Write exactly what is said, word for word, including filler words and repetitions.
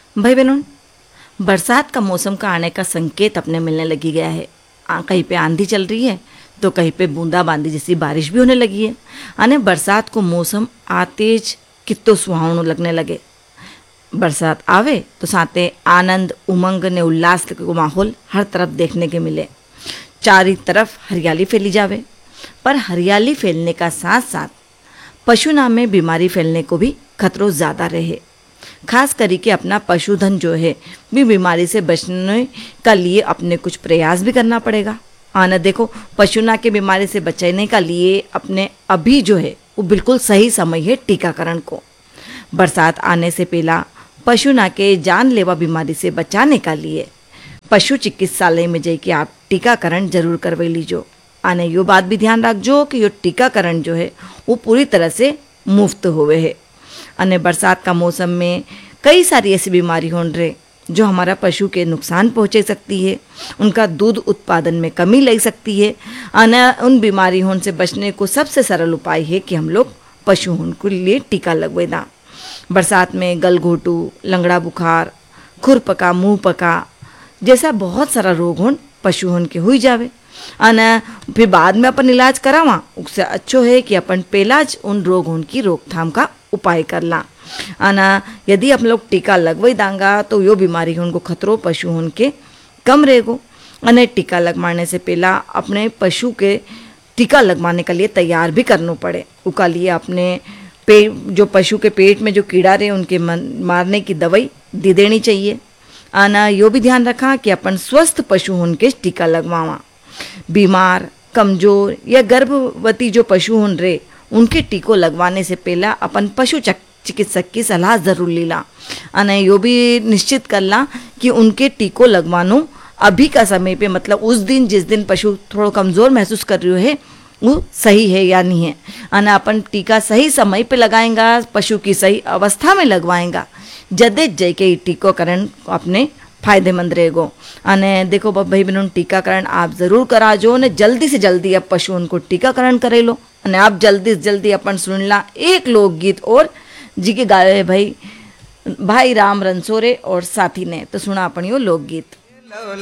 भाई बहनों, बरसात का मौसम का आने का संकेत अपने मिलने लगी गया है। आ, कहीं पे आंधी चल रही है तो कहीं पे बूंदाबांदी जैसी बारिश भी होने लगी है। अने बरसात को मौसम आतेज कितो सुहावनो लगने लगे। बरसात आवे तो साथे आनंद, उमंग ने उल्लास को माहौल हर तरफ देखने के मिले। चारी तरफ हरियाली फैली जावे, पर हरियाली फैलने का साथ साथ पशुना में बीमारी फैलने को भी खतरो ज़्यादा रहे। खास करके अपना पशुधन जो है भी बीमारी से बचने का लिए अपने कुछ प्रयास भी करना पड़ेगा। आना देखो, पशुना के बीमारी से बचने का लिए अपने अभी जो है वो बिल्कुल सही समय है टीकाकरण को। बरसात आने से पहला पशुना के जानलेवा बीमारी से बचाने का लिए पशु चिकित्सालय में जाके आप टीकाकरण जरूर करवा लीजो। आने यो बात भी ध्यान रखजो कि यो टीकाकरण जो है वो पूरी तरह से मुफ्त होवे है। अने बरसात का मौसम में कई सारी ऐसी बीमारी होने रहे जो हमारा पशु के नुकसान पहुंचे सकती है, उनका दूध उत्पादन में कमी लाई सकती है। अने उन बीमारी होने से बचने को सबसे सरल उपाय है कि हम लोग पशु के लिए टीका लगवे दें। बरसात में गलघोटू, लंगड़ा बुखार, खुरपका, मुंह पका जैसा बहुत सारा रोग होन पशु होन के हुई जावे। अने फिर बाद में अपन इलाज करावा, उससे अच्छो है कि अपन पहलाज उन रोग होन की रोकथाम का उपाय करला। आना यदि आप लोग टीका लगवाई दांगा तो यो बीमारी उनको खतरो पशु उनके कम रहेगो। अने टीका लगवाने से पहला अपने पशु के टीका लगवाने के लिए तैयार भी करना पड़े। उसका लिए अपने पे जो पशु के पेट में जो कीड़ा रहे उनके मारने की दवाई दे देनी चाहिए। आना यो भी ध्यान रखा कि अपन स्वस्थ पशु उनके टीका लगवावा। बीमार, कमजोर या गर्भवती जो पशु होन रहे उनके टीको लगवाने से पहला अपन पशु चिकित्सक की सलाह जरूर लीला। अने यो भी निश्चित करला कि उनके टीको लगवानो अभी का समय पे, मतलब उस दिन जिस दिन पशु थोड़ा कमज़ोर महसूस कर रही है वो सही है या नहीं है। अने अपन टीका सही समय पे लगाएंगा, पशु की सही अवस्था में लगवाएंगा, जदे जय के टीकाकरण अपने फायदेमंद रहेगो। अने देखो भाई बहनों, टीकाकरण आप ज़रूर कराजो ने जल्दी से जल्दी अब पशु उनको टीकाकरण करे लो। अने आप जल्दी से जल्दी अपन सुनला एक लोकगीत और जी के गाए भाई भाई राम रनसोरे और साथी ने तो सुना अपन यो लोकगीत।